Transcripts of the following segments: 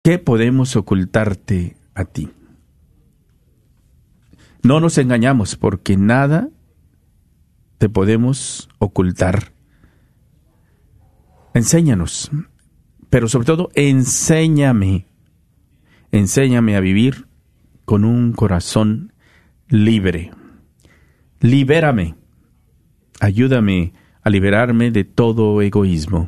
¿Qué podemos ocultarte a ti? No nos engañamos, porque nada te podemos ocultar. Enséñanos, pero sobre todo, enséñame a vivir con un corazón libre. Libérame, ayúdame a liberarme de todo egoísmo.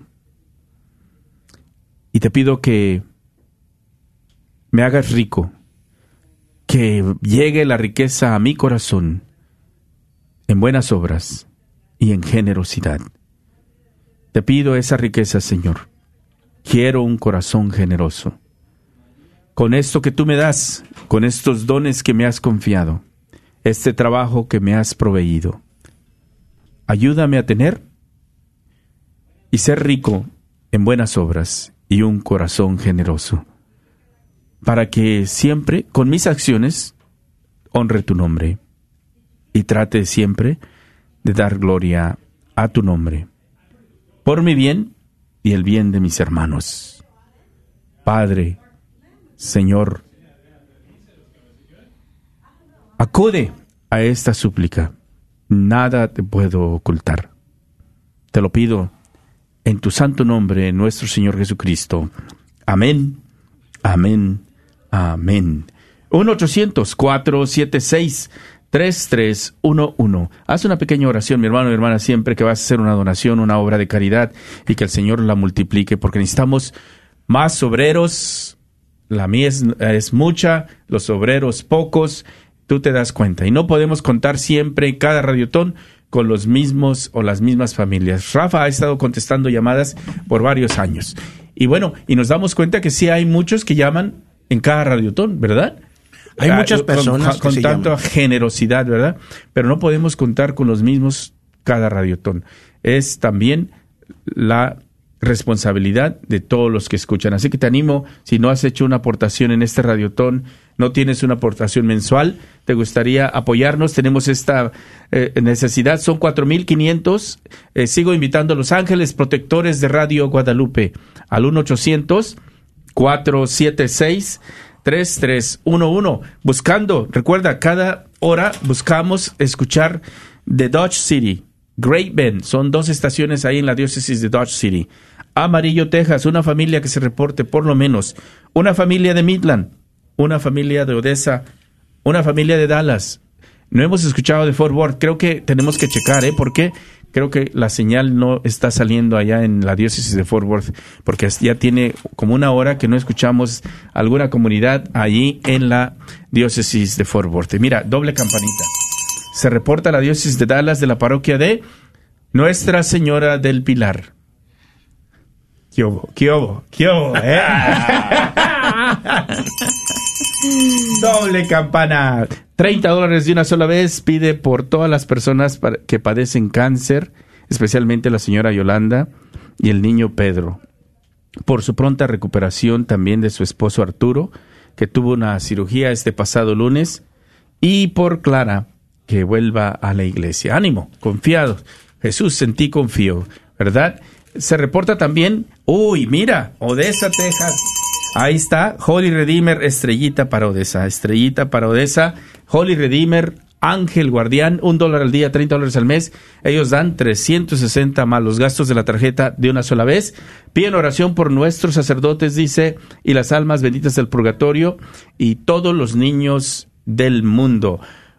Y te pido que me hagas rico, que llegue la riqueza a mi corazón en buenas obras y en generosidad. Te pido esa riqueza, Señor. Quiero un corazón generoso. Con esto que tú me das, con estos dones que me has confiado, este trabajo que me has proveído, ayúdame a tener y ser rico en buenas obras y un corazón generoso, para que siempre, con mis acciones, honre tu nombre y trate siempre de dar gloria a tu nombre, por mi bien y el bien de mis hermanos. Padre, Señor, acude a esta súplica. Nada te puedo ocultar. Te lo pido en tu santo nombre, nuestro Señor Jesucristo. Amén, amén, amén. 1-800-476-3311. Haz una pequeña oración, mi hermano y hermana, siempre que vas a hacer una donación, una obra de caridad, y que el Señor la multiplique, porque necesitamos más obreros. La mía es mucha, los obreros pocos, tú te das cuenta. Y no podemos contar siempre, cada radiotón, con los mismos o las mismas familias. Rafa ha estado contestando llamadas por varios años. Y bueno, y nos damos cuenta que sí hay muchos que llaman en cada radiotón, ¿verdad? Hay muchas personas con tanta generosidad, ¿verdad? Pero no podemos contar con los mismos cada radiotón. Es también la responsabilidad de todos los que escuchan. Así que te animo, si no has hecho una aportación en este radiotón, no tienes una aportación mensual, te gustaría apoyarnos, tenemos esta necesidad, son 4,500. Sigo invitando a los ángeles protectores de Radio Guadalupe al 1-800-476-3311. Buscando, recuerda, cada hora buscamos escuchar de Dodge City, Great Bend, son 2 estaciones ahí en la diócesis de Dodge City. Amarillo, Texas, una familia que se reporte por lo menos, una familia de Midland, una familia de Odessa, una familia de Dallas. No hemos escuchado de Fort Worth, creo que tenemos que checar, porque creo que la señal no está saliendo allá en la diócesis de Fort Worth, porque ya tiene como una hora que no escuchamos alguna comunidad allí en la diócesis de Fort Worth. Mira, doble campanita. Se reporta la diócesis de Dallas de la parroquia de Nuestra Señora del Pilar. ¿Qué hubo? Doble campana. $30 de una sola vez. Pide por todas las personas que padecen cáncer, especialmente la señora Yolanda y el niño Pedro. Por su pronta recuperación también de su esposo Arturo, que tuvo una cirugía este pasado lunes. Y por Clara, que vuelva a la iglesia. Ánimo, confiado. Jesús, en ti confío, ¿verdad? Se reporta también, mira, Odessa, Texas. Ahí está, Holy Redeemer, estrellita para Odessa, Holy Redeemer, Ángel Guardián, $1 al día, $30 al mes. Ellos dan 360 más los gastos de la tarjeta de una sola vez. Piden oración por nuestros sacerdotes, dice, y las almas benditas del purgatorio y todos los niños del mundo.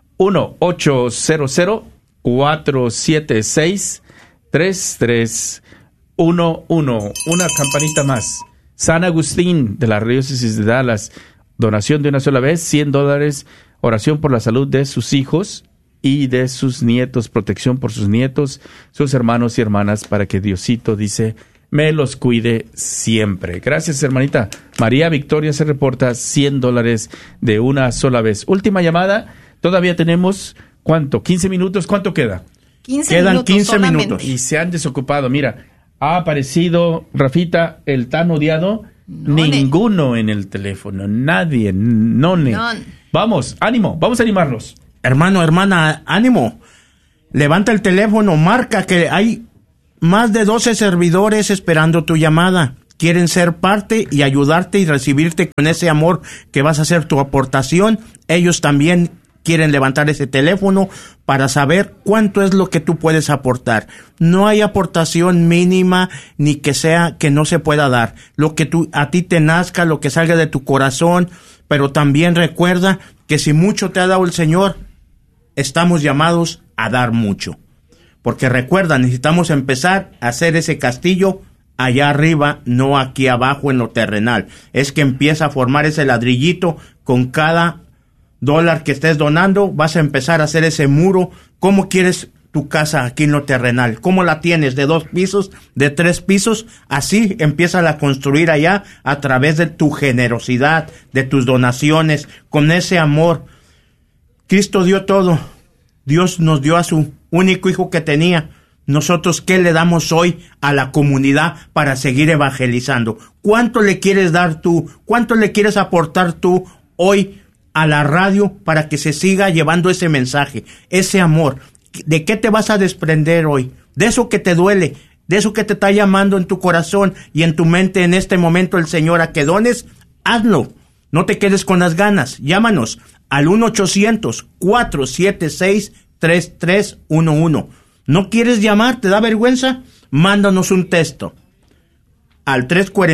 1-800-476-3311. Una campanita más. San Agustín de la diócesis de Dallas, donación de una sola vez, $100, oración por la salud de sus hijos y de sus nietos, protección por sus nietos, sus hermanos y hermanas, para que Diosito, dice, me los cuide siempre. Gracias, hermanita. María Victoria se reporta $100 de una sola vez. Última llamada, todavía tenemos, ¿cuánto? ¿15 minutos? ¿Cuánto queda? 15 Quedan minutos 15 solamente. minutos. Y se han desocupado. Mira, ha aparecido, Rafita, el tan odiado, ninguno en el teléfono, nadie, none. Vamos, ánimo, vamos a animarlos. Hermano, hermana, ánimo. Levanta el teléfono, marca, que hay más de 12 servidores esperando tu llamada. quieren ser parte y ayudarte y recibirte con ese amor que vas a hacer tu aportación. Ellos también quieren levantar ese teléfono para saber cuánto es lo que tú puedes aportar. No hay aportación mínima ni que sea que no se pueda dar. Lo que a ti te nazca, lo que salga de tu corazón, pero también recuerda que si mucho te ha dado el Señor, estamos llamados a dar mucho. Porque recuerda, necesitamos empezar a hacer ese castillo allá arriba, no aquí abajo en lo terrenal. Es que empieza a formar ese ladrillito con cada dólar que estés donando, vas a empezar a hacer ese muro. ¿Cómo quieres tu casa aquí en lo terrenal? ¿Cómo la tienes? ¿De 2 pisos? ¿De 3 pisos? Así empieza a construir allá a través de tu generosidad, de tus donaciones, con ese amor. Cristo dio todo. Dios nos dio a su único hijo que tenía. Nosotros, ¿qué le damos hoy a la comunidad para seguir evangelizando? ¿Cuánto le quieres dar tú? ¿Cuánto le quieres aportar tú hoy a la radio para que se siga llevando ese mensaje, ese amor? ¿De qué te vas a desprender hoy? De eso que te duele, de eso que te está llamando en tu corazón y en tu mente en este momento el Señor a que dones, hazlo. No te quedes con las ganas. Llámanos al 1-800-476-3311. ¿No quieres llamar? ¿Te da vergüenza? Mándanos un texto al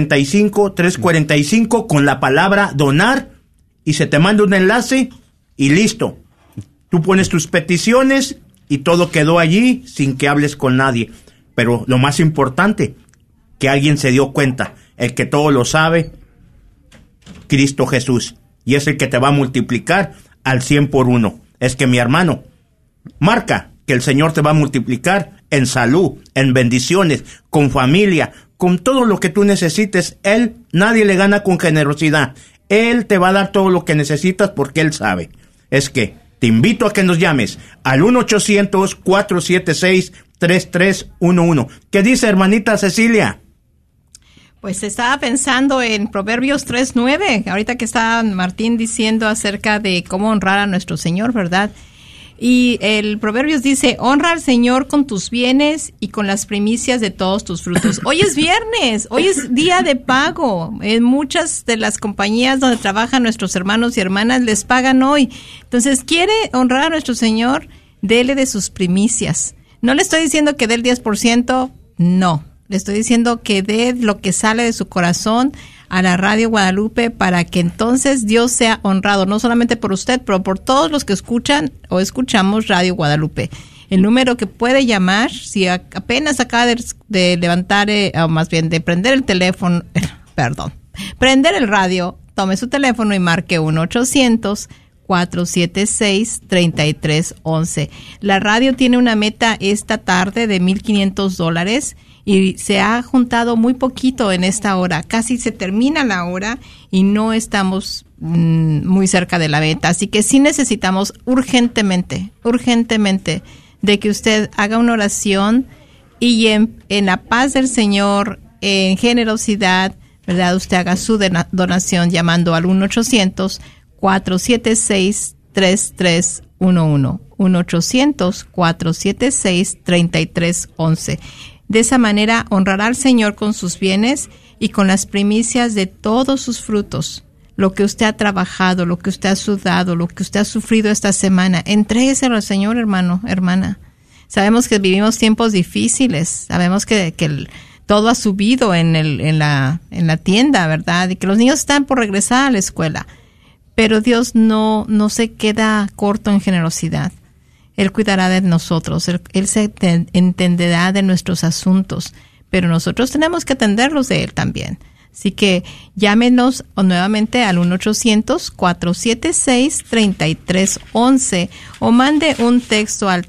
345 con la palabra donar y se te manda un enlace y listo. Tú pones tus peticiones y todo quedó allí sin que hables con nadie. Pero lo más importante, que alguien se dio cuenta, el que todo lo sabe, Cristo Jesús, y es el que te va a multiplicar al 100 por 1. Es que mi hermano, marca que el Señor te va a multiplicar en salud, en bendiciones, con familia, con todo lo que tú necesites. Él, nadie le gana con generosidad. Él te va a dar todo lo que necesitas porque Él sabe. Es que te invito a que nos llames al 1-800-476-3311. ¿Qué dice, hermanita Cecilia? Pues estaba pensando en Proverbios 3:9, ahorita que estaba Martín diciendo acerca de cómo honrar a nuestro Señor, ¿verdad? Y el Proverbios dice, honra al Señor con tus bienes y con las primicias de todos tus frutos. Hoy es viernes, hoy es día de pago. En muchas de las compañías donde trabajan nuestros hermanos y hermanas les pagan hoy. Entonces, ¿quiere honrar a nuestro Señor? Dele de sus primicias. No le estoy diciendo que dé el 10%, no. Le estoy diciendo que dé lo que sale de su corazón a la Radio Guadalupe para que entonces Dios sea honrado, no solamente por usted, pero por todos los que escuchan o escuchamos Radio Guadalupe. El número que puede llamar, si apenas acaba de levantar, o más bien de prender el teléfono, prender el radio, tome su teléfono y marque 1-800-476-3311. La radio tiene una meta esta tarde de $1,500 y se ha juntado muy poquito en esta hora. Casi se termina la hora y no estamos muy cerca de la meta. Así que sí necesitamos urgentemente de que usted haga una oración y en la paz del Señor, en generosidad, ¿verdad? Usted haga su donación llamando al 1-800-476-3311. 1-800-476-3311. De esa manera honrará al Señor con sus bienes y con las primicias de todos sus frutos. Lo que usted ha trabajado, lo que usted ha sudado, lo que usted ha sufrido esta semana, entrégueselo al Señor, hermano, hermana. Sabemos que vivimos tiempos difíciles, sabemos que todo ha subido en la tienda, ¿verdad? Y que los niños están por regresar a la escuela. Pero Dios no se queda corto en generosidad. Él cuidará de nosotros, Él se entenderá de nuestros asuntos, pero nosotros tenemos que atenderlos de Él también. Así que llámenos nuevamente al 1-800-476-3311 o mande un texto al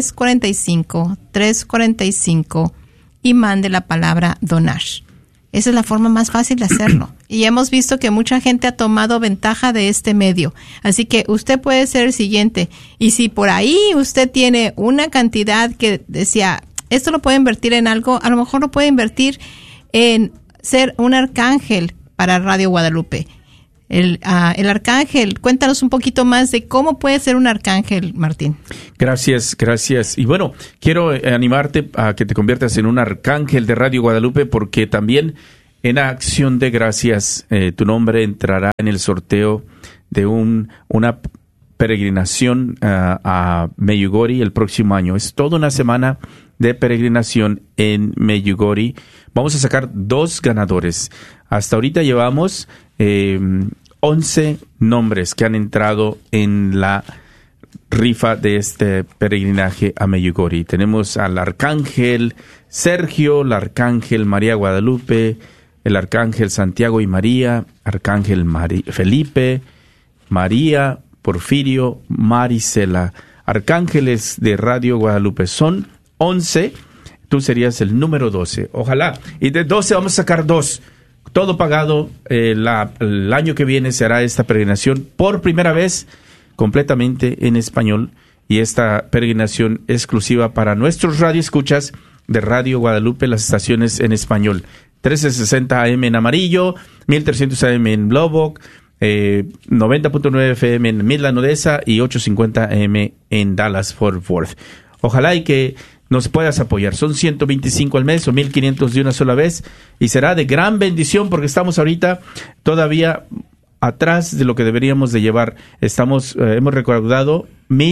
345 y mande la palabra donar. Esa es la forma más fácil de hacerlo. Y hemos visto que mucha gente ha tomado ventaja de este medio. Así que usted puede ser el siguiente. Y si por ahí usted tiene una cantidad que decía, esto lo puede invertir en algo, a lo mejor lo puede invertir en ser un arcángel para Radio Guadalupe. El arcángel, cuéntanos un poquito más de cómo puede ser un arcángel, Martín. Gracias. Y bueno, quiero animarte a que te conviertas en un arcángel de Radio Guadalupe porque también en acción de gracias, tu nombre entrará en el sorteo de una peregrinación a Medjugorje el próximo año. Es toda una semana de peregrinación en Medjugorje. Vamos a sacar 2 ganadores. Hasta ahorita llevamos 11 nombres que han entrado en la rifa de este peregrinaje a Medjugorje. Tenemos al Arcángel Sergio, el Arcángel María Guadalupe, el Arcángel Santiago y María, Arcángel Felipe, María, Porfirio, Marisela, arcángeles de Radio Guadalupe. Son 11, tú serías el número 12. Ojalá. Y de 12 vamos a sacar 2. Todo pagado. El año que viene se hará esta peregrinación por primera vez completamente en español. Y esta peregrinación exclusiva para nuestros radioescuchas de Radio Guadalupe, las estaciones en español. 1360 AM en amarillo, 1300 AM en Lubbock, 90.9 FM en Midland, Odessa y 850 AM en Dallas, Fort Worth. Ojalá y que nos puedas apoyar. Son 125 al mes o 1,500 de una sola vez y será de gran bendición porque estamos ahorita todavía atrás de lo que deberíamos de llevar. Hemos recaudado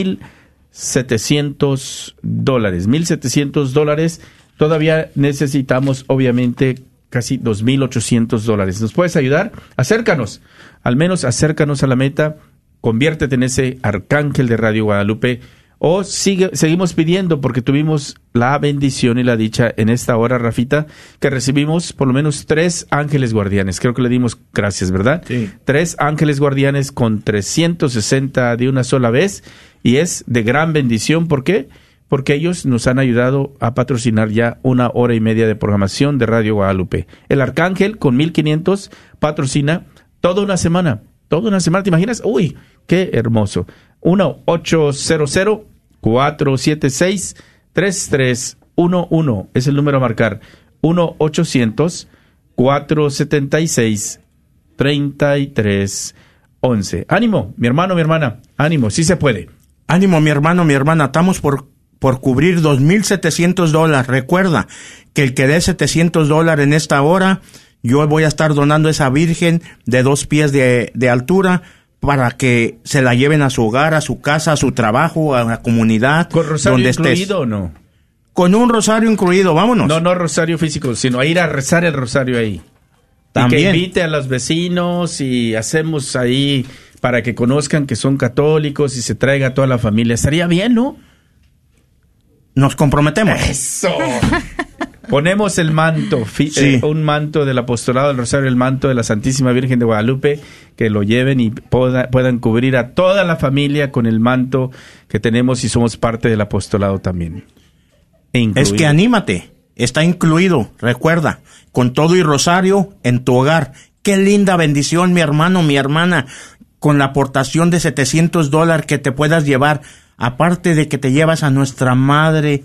$1,700. $1,700. Todavía necesitamos, obviamente, casi $2,800. ¿Nos puedes ayudar? Acércanos. Al menos acércanos a la meta. Conviértete en ese arcángel de Radio Guadalupe. O seguimos pidiendo, porque tuvimos la bendición y la dicha en esta hora, Rafita, que recibimos por lo menos 3 ángeles guardianes. Creo que le dimos gracias, ¿verdad? Sí. 3 ángeles guardianes con 360 de una sola vez. Y es de gran bendición. ¿Por qué? Porque ellos nos han ayudado a patrocinar ya 1 hora y media de programación de Radio Guadalupe. El Arcángel con 1,500 patrocina toda una semana. Toda una semana, ¿te imaginas? ¡Uy! ¡Qué hermoso! 1-800-476-3311 es el número a marcar. 1-800-476-3311. ¡Ánimo, mi hermano, mi hermana! ¡Ánimo! ¡Sí se puede! Ánimo, mi hermano, mi hermana. Estamos por cubrir $2,700. Recuerda que el que dé $700 en esta hora, yo voy a estar donando esa Virgen de 2 pies de altura para que se la lleven a su hogar, a su casa, a su trabajo, a la comunidad. ¿Con rosario donde incluido estés. o no? Con un rosario incluido, vámonos. No rosario físico, sino a ir a rezar el rosario ahí. También. Y que invite a los vecinos y hacemos ahí para que conozcan que son católicos y se traiga a toda la familia. Estaría bien, ¿no? Nos comprometemos. ¡Eso! Ponemos el manto, un manto del apostolado del Rosario, el manto de la Santísima Virgen de Guadalupe, que lo lleven y puedan cubrir a toda la familia con el manto que tenemos y somos parte del apostolado también. Es que anímate, está incluido, recuerda, con todo y rosario en tu hogar. Qué linda bendición, mi hermano, mi hermana, con la aportación de $700 que te puedas llevar, aparte de que te llevas a nuestra madre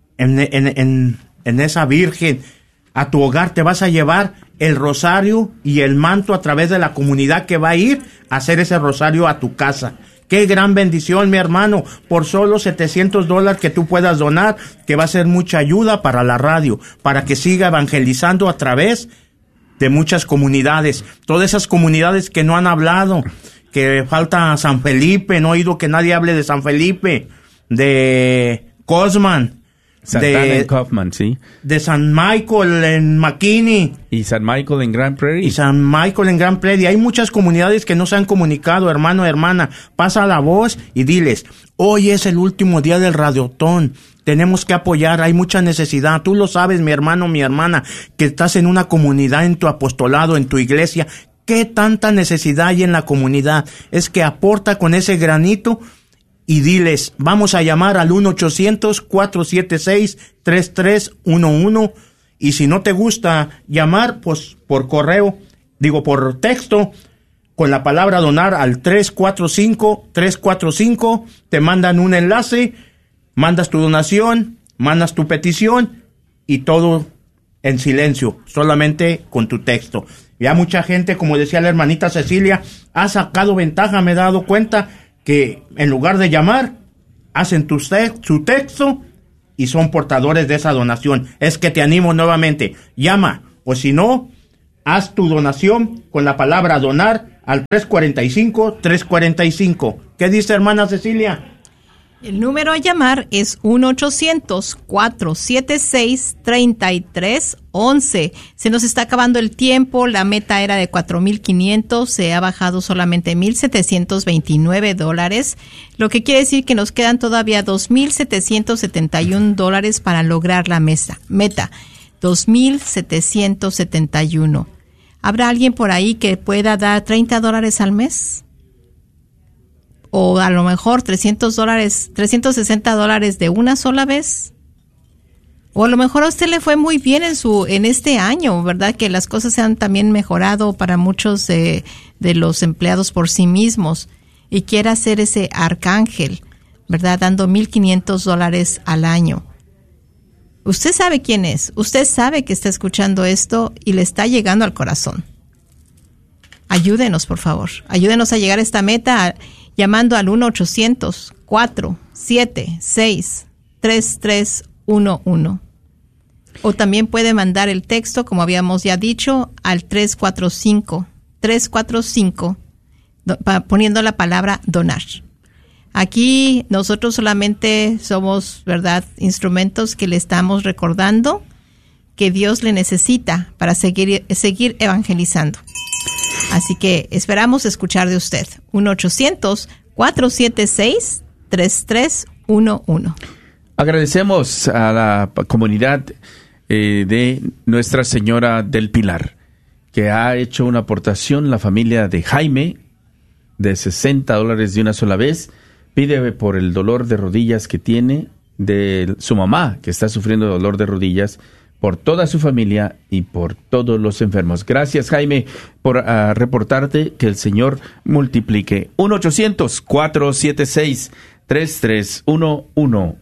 en esa Virgen, a tu hogar te vas a llevar el rosario y el manto a través de la comunidad que va a ir a hacer ese rosario a tu casa. Qué gran bendición, mi hermano, por solo $700 que tú puedas donar, que va a ser mucha ayuda para la radio, para que siga evangelizando a través de muchas comunidades, todas esas comunidades que no han hablado, que falta San Felipe, no he oído que nadie hable de San Felipe, de Cosman, Santana en Kaufman, sí. De San Michael en McKinney. Y San Michael en Grand Prairie. Y San Michael en Grand Prairie. Hay muchas comunidades que no se han comunicado, hermano, hermana. Pasa la voz y diles, hoy es el último día del Radiotón. Tenemos que apoyar, hay mucha necesidad. Tú lo sabes, mi hermano, mi hermana, que estás en una comunidad, en tu apostolado, en tu iglesia. ¿Qué tanta necesidad hay en la comunidad? Es que aporta con ese granito y diles, vamos a llamar al 1-800-476-3311 y si no te gusta llamar, pues por correo, por texto, con la palabra donar al 345, te mandan un enlace, mandas tu donación, mandas tu petición y todo en silencio, solamente con tu texto. Ya mucha gente, como decía la hermanita Cecilia, ha sacado ventaja, me he dado cuenta que en lugar de llamar, hacen su texto y son portadores de esa donación. Es que te animo nuevamente, llama, o si no, haz tu donación con la palabra donar al 345-345. ¿Qué dice, hermana Cecilia? El número a llamar es 1-800-476-3311. Se nos está acabando el tiempo. La meta era de $4,500. Se ha bajado solamente $1,729. Lo que quiere decir que nos quedan todavía $2,771 para lograr la meta. $2,771. ¿Habrá alguien por ahí que pueda dar $30 al mes? O a lo mejor $360 de una sola vez. O a lo mejor a usted le fue muy bien en este año, ¿verdad? Que las cosas se han también mejorado para muchos de los empleados por sí mismos. Y quiera ser ese arcángel, ¿verdad? Dando $1,500 al año. Usted sabe quién es. Usted sabe que está escuchando esto y le está llegando al corazón. Ayúdenos, por favor. Ayúdenos a llegar a esta meta llamando al 1-800-476-3311. O también puede mandar el texto, como habíamos ya dicho, al 345, poniendo la palabra donar. Aquí nosotros solamente somos, ¿verdad?, instrumentos que le estamos recordando que Dios le necesita para seguir evangelizando. Así que esperamos escuchar de usted. 1-800-476-3311. Agradecemos a la comunidad de Nuestra Señora del Pilar, que ha hecho una aportación, la familia de Jaime, de $60 de una sola vez. Pide por el dolor de rodillas que tiene de su mamá, que está sufriendo dolor de rodillas, por toda su familia y por todos los enfermos. Gracias, Jaime, por reportarte. Que el Señor multiplique. 1-800-476-3311,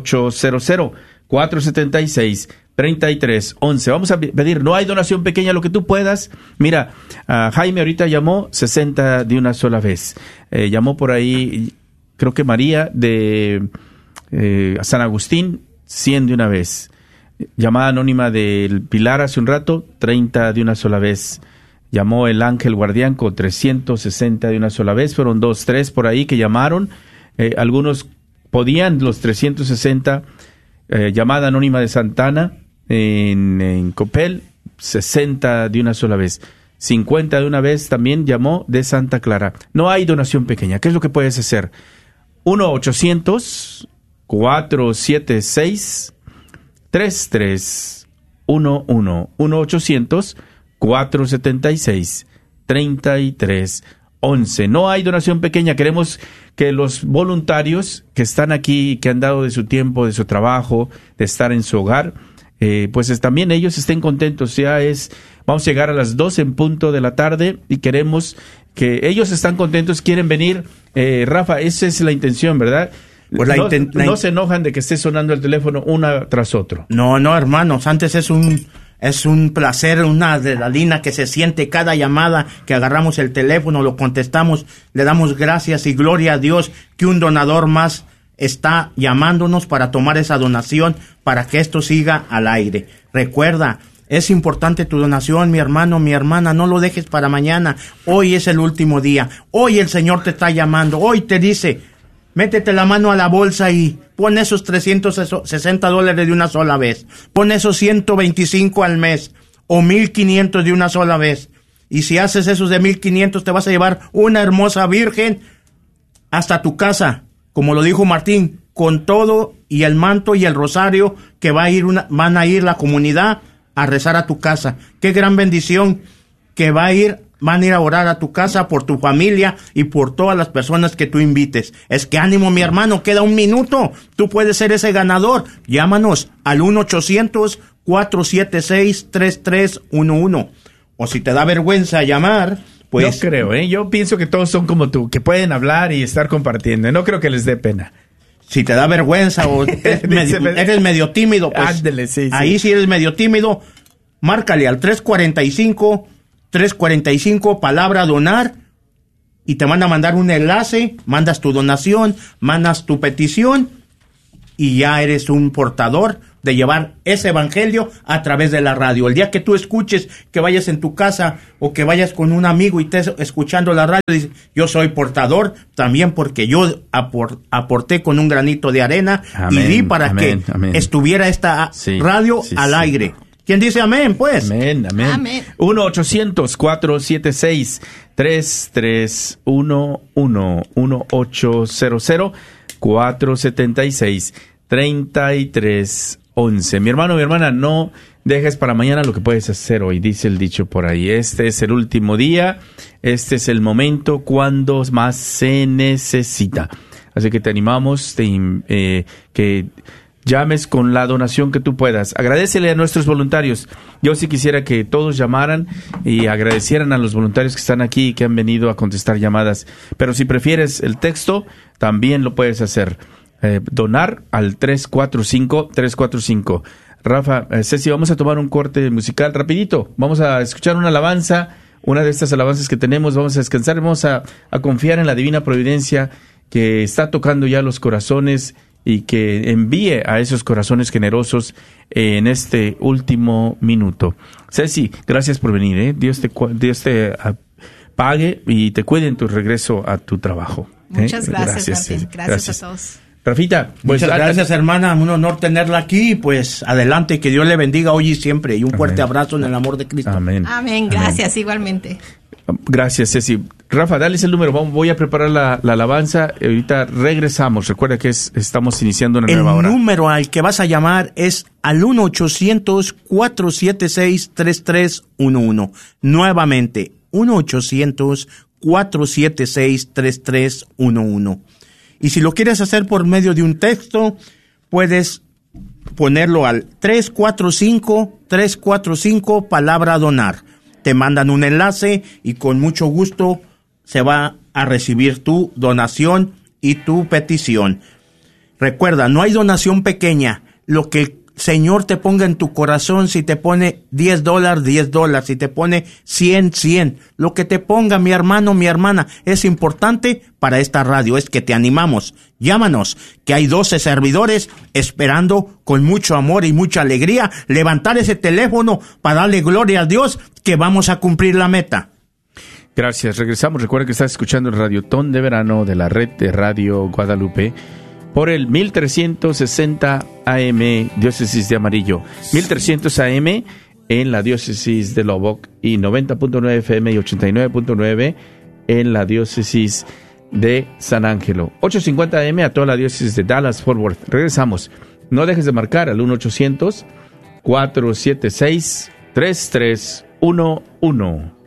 1-800-476-3311. Vamos a pedir, no hay donación pequeña, lo que tú puedas. Mira, Jaime ahorita llamó 60 de una sola vez. Llamó por ahí, creo que María de San Agustín, 100 de una vez. Llamada anónima del Pilar hace un rato, 30 de una sola vez. Llamó el Ángel Guardián con 360 de una sola vez. Fueron 2, 3 por ahí que llamaron. Algunos podían los 360. Llamada anónima de Santana en Copel, 60 de una sola vez. 50 de una vez también llamó de Santa Clara. No hay donación pequeña. ¿Qué es lo que puedes hacer? 1-800-476-3311, 1-800-476-3311. No hay donación pequeña. Queremos que los voluntarios que están aquí, que han dado de su tiempo, de su trabajo, de estar en su hogar, pues también ellos estén contentos. Vamos a llegar a las 2 en punto de la tarde y queremos que ellos están contentos, quieren venir. Rafa, esa es la intención, ¿verdad? Pues no se enojan de que esté sonando el teléfono una tras otro. No, hermanos, antes es un placer, una adrenalina que se siente cada llamada que agarramos el teléfono, lo contestamos, le damos gracias y gloria a Dios que un donador más está llamándonos para tomar esa donación, para que esto siga al aire. Recuerda, es importante tu donación, mi hermano, mi hermana, no lo dejes para mañana. Hoy es el último día, hoy el Señor te está llamando, hoy te dice, métete la mano a la bolsa y pon esos $360 de una sola vez. Pon esos 125 al mes o 1,500 de una sola vez. Y si haces esos de 1,500 te vas a llevar una hermosa virgen hasta tu casa. Como lo dijo Martín, con todo y el manto y el rosario que van a ir la comunidad a rezar a tu casa. Qué gran bendición que van a ir a orar a tu casa por tu familia y por todas las personas que tú invites. Es que ánimo, mi hermano, queda un minuto. Tú puedes ser ese ganador. Llámanos al 1-800-476-3311. O si te da vergüenza llamar, pues... No creo, yo pienso que todos son como tú, que pueden hablar y estar compartiendo. No creo que les dé pena. Si te da vergüenza o eres medio tímido, pues... Ándale, sí. Ahí si eres medio tímido, márcale al 345, palabra donar, y te van a mandar un enlace, mandas tu donación, mandas tu petición, y ya eres un portador de llevar ese evangelio a través de la radio. El día que tú escuches, que vayas en tu casa o que vayas con un amigo y estés escuchando la radio, dices, yo soy portador también porque yo aporté con un granito de arena. Amén, y di para que estuviera esta radio al aire. ¿Quién dice amén, pues? Amén. 1-800-476-3311 1-800-476-3311. Mi hermano, mi hermana, no dejes para mañana lo que puedes hacer hoy, dice el dicho por ahí. Este es el último día, este es el momento cuando más se necesita. Así que te animamos que llames con la donación que tú puedas. Agradécele a nuestros voluntarios. Yo sí quisiera que todos llamaran y agradecieran a los voluntarios que están aquí y que han venido a contestar llamadas. Pero si prefieres el texto, también lo puedes hacer. Donar al 345. Rafa, Ceci, vamos a tomar un corte musical rapidito. Vamos a escuchar una alabanza, una de estas alabanzas que tenemos. Vamos a descansar, vamos a confiar en la divina providencia que está tocando ya los corazones y que envíe a esos corazones generosos en este último minuto. Ceci, gracias por venir. Dios te pague y te cuide en tu regreso a tu trabajo. Muchas gracias, Martín. Gracias a todos. Rafita, pues muchas gracias, hermana, un honor tenerla aquí, pues adelante, que Dios le bendiga hoy y siempre, y un fuerte abrazo en el amor de Cristo. Amén. Gracias, igualmente. Gracias, Ceci. Rafa, dales el número, voy a preparar la alabanza, ahorita regresamos, recuerda que estamos iniciando una nueva hora. El número al que vas a llamar es al 1-800-476-3311, nuevamente, 1-800-476-3311. Y si lo quieres hacer por medio de un texto, puedes ponerlo al 345, palabra donar. Te mandan un enlace y con mucho gusto se va a recibir tu donación y tu petición. Recuerda, no hay donación pequeña. Lo que el Señor te ponga en tu corazón, si te pone $10, $10, si te pone 100. Lo que te ponga, mi hermano, mi hermana, es importante para esta radio, es que te animamos. Llámanos, que hay 12 servidores esperando con mucho amor y mucha alegría levantar ese teléfono para darle gloria a Dios que vamos a cumplir la meta. Gracias, regresamos. Recuerda que estás escuchando el Radiotón de Verano de la red de Radio Guadalupe por el 1360 AM, Diócesis de Amarillo, 1300 AM en la Diócesis de Lubbock y 90.9 FM y 89.9 en la Diócesis de San Ángelo, 850 AM a toda la Diócesis de Dallas-Fort Worth. Regresamos. No dejes de marcar al 1-800-476-3311.